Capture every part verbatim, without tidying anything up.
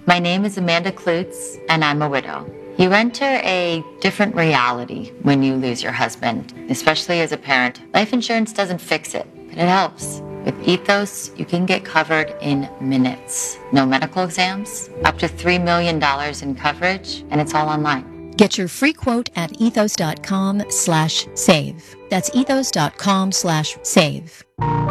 My name is Amanda Klutz, and I'm a widow. You enter a different reality when you lose your husband, especially as a parent. Life insurance doesn't fix it, but it helps. With Ethos, you can get covered in minutes. No medical exams, up to three million dollars in coverage, and it's all online. Get your free quote at ethos.com slash save. That's ethos.com slash save.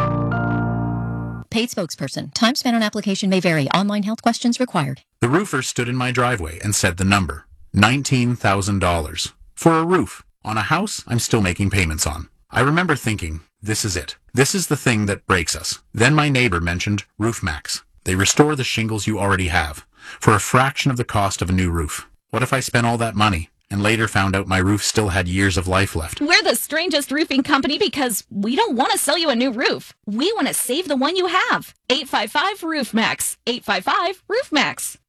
Paid spokesperson. Time spent on application may vary. Online health questions required. The roofer stood in my driveway and said the number. nineteen thousand dollars. For a roof. On a house I'm still making payments on. I remember thinking, this is it. This is the thing that breaks us. Then my neighbor mentioned RoofMax. They restore the shingles you already have for a fraction of the cost of a new roof. What if I spent all that money and later found out my roof still had years of life left? We're the strangest roofing company because we don't want to sell you a new roof. We want to save the one you have. eight five five RoofMax. eight five five RoofMax.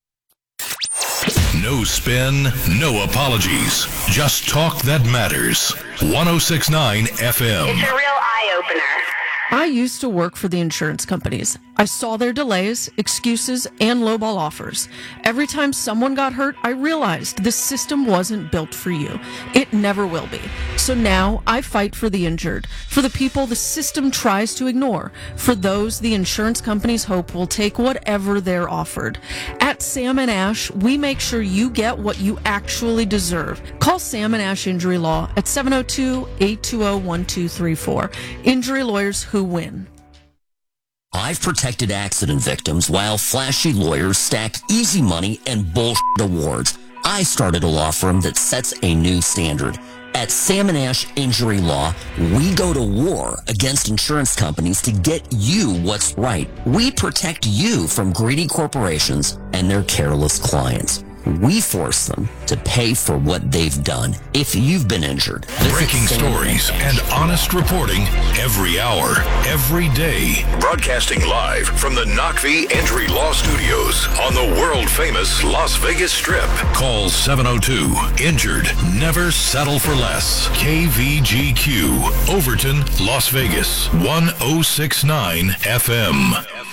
No spin, no apologies. Just talk that matters. one oh six point nine F M. It's a real eye-opener. I used to work for the insurance companies. I saw their delays, excuses, and lowball offers. Every time someone got hurt, I realized this system wasn't built for you. It never will be. So now I fight for the injured, for the people the system tries to ignore, for those the insurance companies hope will take whatever they're offered. At Sam and Ash, we make sure you get what you actually deserve. Call Sam and Ash Injury Law at seven oh two, eight two oh, one two three four. Injury lawyers who win. I've protected accident victims while flashy lawyers stack easy money and bullshit awards. I started a law firm that sets a new standard. At Sam and Ash Injury Law, we go to war against insurance companies to get you what's right. We protect you from greedy corporations and their careless clients. We force them to pay for what they've done. If you've been injured, breaking stories and honest reporting every hour, every day. Broadcasting live from the Knockvee Injury Law Studios on the world-famous Las Vegas Strip. Call seven oh two, injured, never settle for less. K V G Q, Overton, Las Vegas, one oh six point nine F M.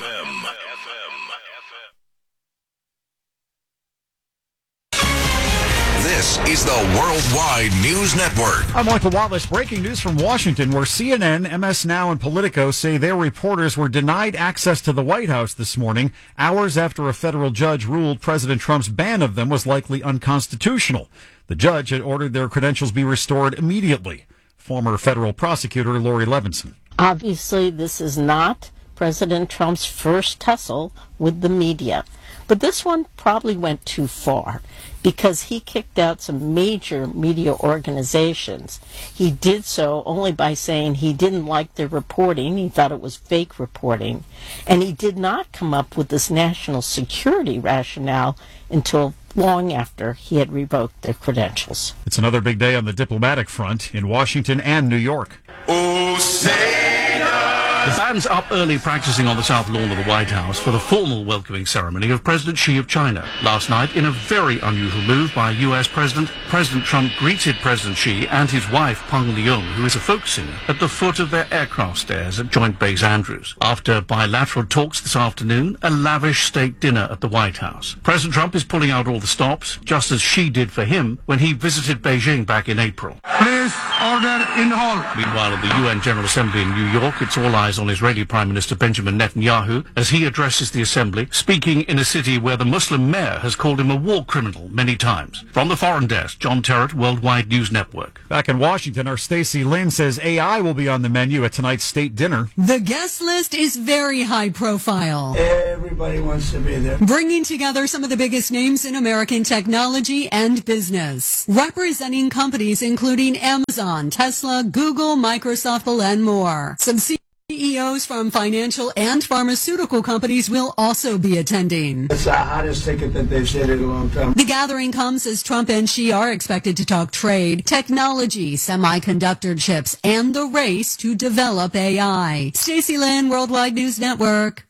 This is the Worldwide News Network. I'm Michael Wallace. Breaking news from Washington, where C N N, M S Now, and Politico say their reporters were denied access to the White House this morning, hours after a federal judge ruled President Trump's ban of them was likely unconstitutional. The judge had ordered their credentials be restored immediately. Former federal prosecutor Lori Levinson. Obviously, this is not President Trump's first tussle with the media, but this one probably went too far, because he kicked out some major media organizations. He did so only by saying he didn't like their reporting, he thought it was fake reporting, and he did not come up with this national security rationale until long after he had revoked their credentials. It's another big day on the diplomatic front in Washington and New York. Oh, say The band's up early practicing on the south lawn of the White House for the formal welcoming ceremony of President Xi of China. Last night, in a very unusual move by U S President, President Trump greeted President Xi and his wife, Peng Liying, who is a folk singer, at the foot of their aircraft stairs at Joint Base Andrews. After bilateral talks this afternoon, a lavish state dinner at the White House. President Trump is pulling out all the stops, just as Xi did for him when he visited Beijing back in April. Please, order in the hall. Meanwhile, at the U N General Assembly in New York, it's all eyes on Israeli Prime Minister Benjamin Netanyahu as he addresses the Assembly, speaking in a city where the Muslim mayor has called him a war criminal many times. From the Foreign Desk, John Terrett, Worldwide News Network. Back in Washington, our Stacey Lynn says A I will be on the menu at tonight's state dinner. The guest list is very high profile. Everybody wants to be there. Bringing together some of the biggest names in American technology and business. Representing companies including Amazon, Tesla, Google, Microsoft, and more. Some C E Os from financial and pharmaceutical companies will also be attending. It's the hottest ticket that they've seen in a long time. The gathering comes as Trump and Xi are expected to talk trade, technology, semiconductor chips, and the race to develop A I. Stacey Lynn, Worldwide News Network.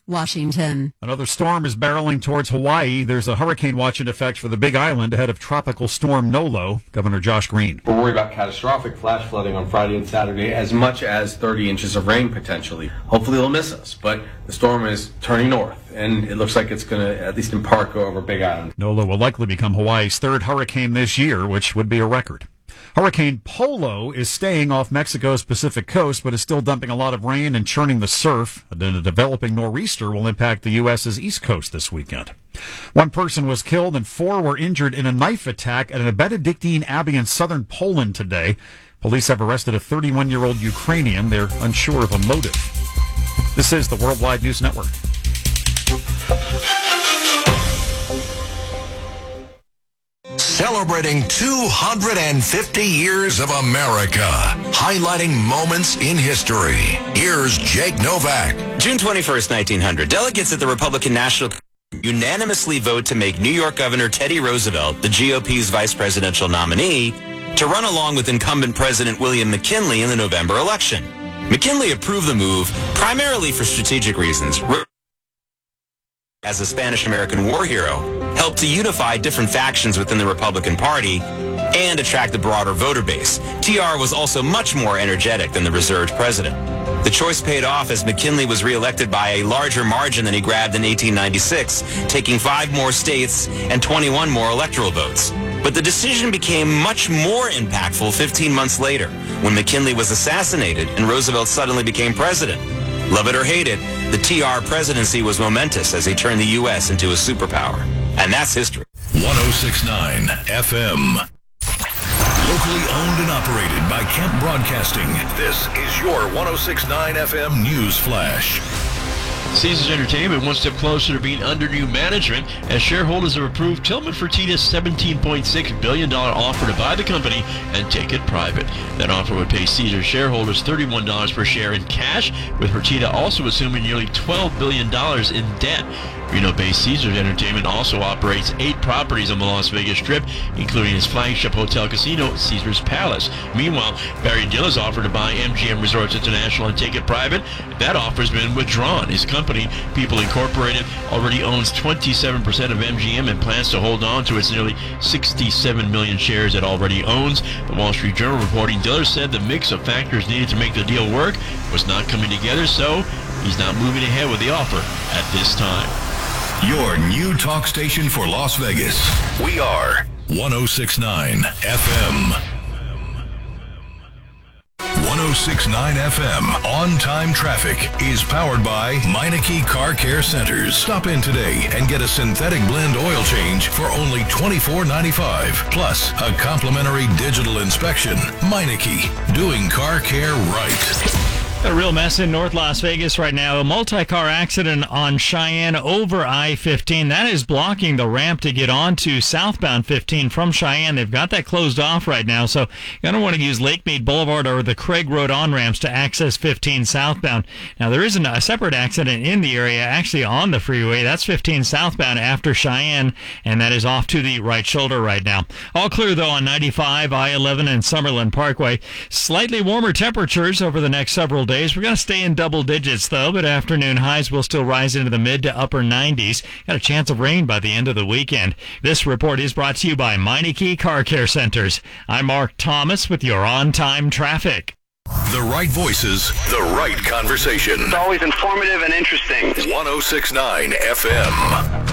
Washington. Another storm is barreling towards Hawaii. There's a hurricane watch in effect for the Big Island ahead of Tropical Storm Nolo. Governor Josh Green. We're worried about catastrophic flash flooding on Friday and Saturday, as much as thirty inches of rain potentially. Hopefully they'll miss us, but the storm is turning north, and it looks like it's going to, at least in part, go over Big Island. Nolo will likely become Hawaii's third hurricane this year, which would be a record. Hurricane Polo is staying off Mexico's Pacific coast, but is still dumping a lot of rain and churning the surf. Then a developing nor'easter will impact the U S's east coast this weekend. One person was killed and four were injured in a knife attack at a Benedictine Abbey in southern Poland today. Police have arrested a thirty-one-year-old Ukrainian. They're unsure of a motive. This is the Worldwide News Network. Celebrating two hundred fifty years of America, highlighting moments in history. Here's Jake Novak. June twenty-first, nineteen hundred, delegates at the Republican National unanimously vote to make New York Governor Teddy Roosevelt the G O P's vice presidential nominee to run along with incumbent President William McKinley in the November election. McKinley approved the move primarily for strategic reasons. As a Spanish-American war hero, helped to unify different factions within the Republican Party and attract a broader voter base. T R was also much more energetic than the reserved president. The choice paid off as McKinley was reelected by a larger margin than he grabbed in eighteen ninety-six, taking five more states and twenty-one more electoral votes. But the decision became much more impactful fifteen months later, when McKinley was assassinated and Roosevelt suddenly became president. Love it or hate it, the T R presidency was momentous as he turned the U S into a superpower. And that's history. one oh six point nine F M. Locally owned and operated by Kemp Broadcasting. This is your one oh six point nine F M News Flash. Caesars Entertainment one step closer to being under new management as shareholders have approved Tillman Fertitta's seventeen point six billion dollars offer to buy the company and take it private. That offer would pay Caesars shareholders thirty-one dollars per share in cash, with Fertitta also assuming nearly twelve billion dollars in debt. Reno-based Caesars Entertainment also operates eight properties on the Las Vegas Strip, including its flagship hotel casino, Caesars Palace. Meanwhile, Barry Diller's offer to buy M G M Resorts International and take it private, that offer has been withdrawn. His company, People Incorporated, already owns twenty-seven percent of M G M and plans to hold on to its nearly sixty-seven million shares it already owns. The Wall Street Journal reporting Diller said the mix of factors needed to make the deal work was not coming together, so he's not moving ahead with the offer at this time. Your new talk station for Las Vegas. We are one oh six point nine F M. one oh six point nine F M On-Time Traffic is powered by Meineke Car Care Centers. Stop in today and get a synthetic blend oil change for only twenty-four ninety-five, plus a complimentary digital inspection. Meineke, doing car care right. A real mess in North Las Vegas right now. A multi-car accident on Cheyenne over I fifteen. That is blocking the ramp to get onto southbound fifteen from Cheyenne. They've got that closed off right now, so you're going to want to use Lake Mead Boulevard or the Craig Road on-ramps to access fifteen southbound. Now, there is a separate accident in the area, actually on the freeway. That's fifteen southbound after Cheyenne, and that is off to the right shoulder right now. All clear, though, on ninety-five, I eleven, and Summerlin Parkway. Slightly warmer temperatures over the next several days. We're going to stay in double digits, though, but afternoon highs will still rise into the mid to upper nineties. Got a chance of rain by the end of the weekend. This report is brought to you by Meineke Car Care Centers. I'm Mark Thomas with your on-time traffic. The right voices, the right conversation. It's always informative and interesting. one oh six point nine F M.